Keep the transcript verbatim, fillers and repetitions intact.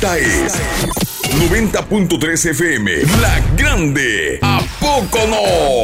Esta es noventa punto tres F M, La Grande. ¿A poco no?